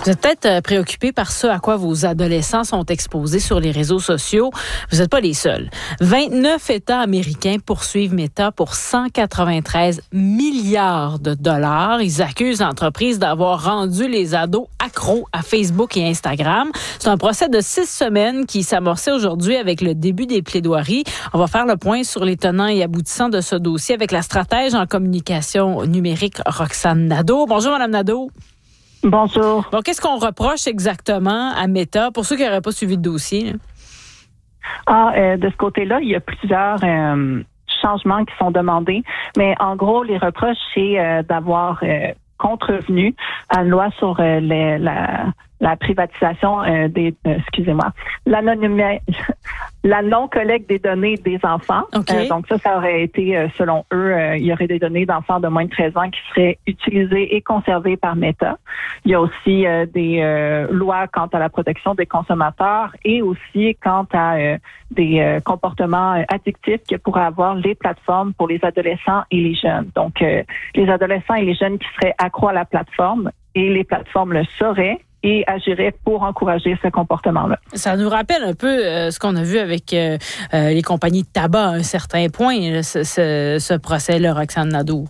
Vous êtes peut-être préoccupés par ce à quoi vos adolescents sont exposés sur les réseaux sociaux. Vous n'êtes pas les seuls. 29 États américains poursuivent Meta pour 193 milliards de dollars. Ils accusent l'entreprise d'avoir rendu les ados accros à Facebook et Instagram. C'est un procès de 6 semaines qui s'amorçait aujourd'hui avec le début des plaidoiries. On va faire le point sur les tenants et aboutissants de ce dossier avec la stratège en communication numérique Roxane Nadeau. Bonjour, Madame Nadeau. Bonjour. Bon, qu'est-ce qu'on reproche exactement à Meta pour ceux qui n'auraient pas suivi le dossier? De ce côté-là, il y a plusieurs changements qui sont demandés, mais en gros, les reproches, c'est d'avoir contrevenu à une loi sur la privatisation la non-collecte des données des enfants. Okay. Donc ça aurait été, selon eux, il y aurait des données d'enfants de moins de 13 ans qui seraient utilisées et conservées par Meta. Il y a aussi des lois quant à la protection des consommateurs et aussi quant à des comportements addictifs que pourraient avoir les plateformes pour les adolescents et les jeunes. Donc, les adolescents et les jeunes qui seraient accros à la plateforme et les plateformes le sauraient et agirait pour encourager ce comportement-là. Ça nous rappelle un peu ce qu'on a vu avec les compagnies de tabac à un certain point, ce procès-là, Roxane Nadeau.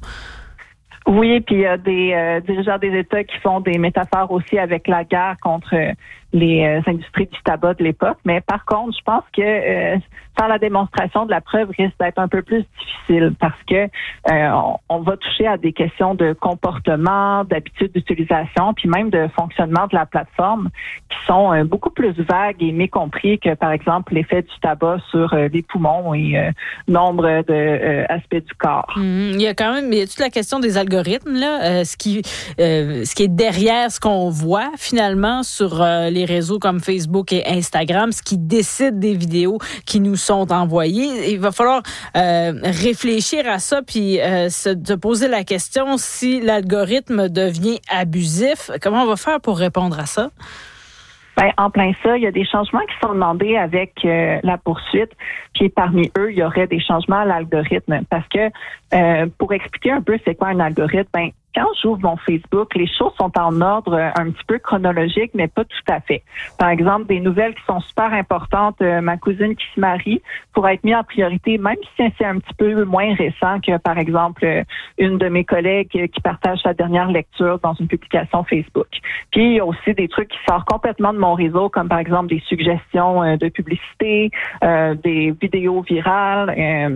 Oui, puis il y a des dirigeants des États qui font des métaphores aussi avec la guerre contre les industries du tabac de l'époque. Mais par contre, je pense que sans la démonstration de la preuve risque d'être un peu plus difficile parce que on va toucher à des questions de comportement, d'habitude d'utilisation, puis même de fonctionnement de la plateforme qui sont beaucoup plus vagues et mécompris que, par exemple, l'effet du tabac sur les poumons et nombre d'aspects du corps. Il y a quand même toute la question des algorithmes, là, ce qui est derrière ce qu'on voit finalement sur les réseaux comme Facebook et Instagram, ce qui décide des vidéos qui nous sont envoyées. Il va falloir réfléchir à ça puis se poser la question si l'algorithme devient abusif. Comment on va faire pour répondre à ça? Ben, en plein ça, il y a des changements qui sont demandés avec la poursuite. Puis parmi eux, il y aurait des changements à l'algorithme. Parce que pour expliquer un peu c'est quoi un algorithme, ben, quand j'ouvre mon Facebook, les choses sont en ordre un petit peu chronologique, mais pas tout à fait. Par exemple, des nouvelles qui sont super importantes, ma cousine qui se marie, pourrait être mise en priorité, même si c'est un petit peu moins récent que, par exemple, une de mes collègues qui partage sa dernière lecture dans une publication Facebook. Puis, il y a aussi des trucs qui sortent complètement de mon réseau, comme par exemple des suggestions de publicité, des vidéos virales,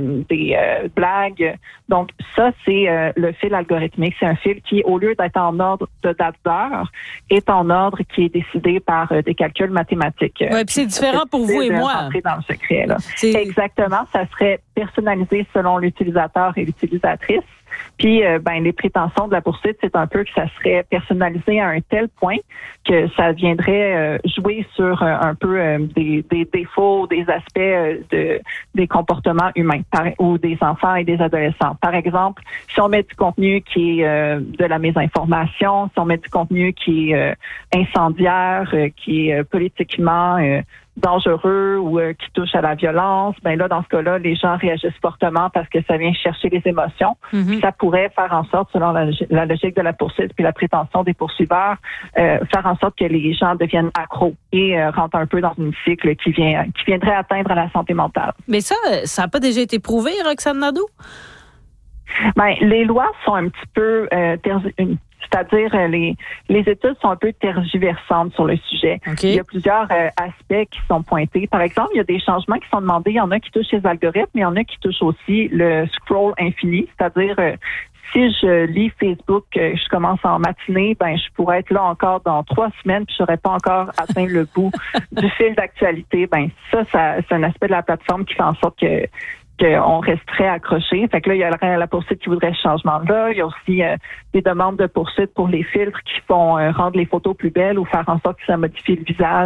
des blagues. Donc, ça, c'est le fil algorithmique. C'est un fil qui, au lieu d'être en ordre de date d'heure, est en ordre qui est décidé par des calculs mathématiques. Oui, puis c'est différent pour vous et moi. Rentrer dans le secret, là. Exactement, ça serait personnalisé selon l'utilisateur et l'utilisatrice. Puis, les prétentions de la poursuite, c'est un peu que ça serait personnalisé à un tel point que ça viendrait jouer sur un peu des défauts, des aspects des comportements humains ou des enfants et des adolescents. Par exemple, si on met du contenu qui est de la mésinformation, si on met du contenu qui est incendiaire, qui est politiquement dangereux ou qui touche à la violence, ben là, dans ce cas-là, les gens réagissent fortement parce que ça vient chercher les émotions. Puis ça pourrait faire en sorte, selon la logique de la poursuite puis la prétention des poursuiveurs, faire en sorte que les gens deviennent accros et rentrent un peu dans une cycle qui viendrait atteindre la santé mentale. Mais ça n'a pas déjà été prouvé, Roxane Nadeau? Ben, les lois sont un petit peu c'est-à-dire les études sont un peu tergiversantes sur le sujet. Okay. Il y a plusieurs aspects qui sont pointés. Par exemple, il y a des changements qui sont demandés. Il y en a qui touchent les algorithmes, mais il y en a qui touchent aussi le scroll infini, c'est-à-dire si je lis Facebook, je commence en matinée, ben je pourrais être là encore dans 3 semaines puis je n'aurais pas encore atteint le bout du fil d'actualité. Ben ça c'est un aspect de la plateforme qui fait en sorte qu'on resterait accroché. Fait que là, il y a la poursuite qui voudrait ce changement-là. Il y a aussi des demandes de poursuite pour les filtres qui font rendre les photos plus belles ou faire en sorte que ça modifie le visage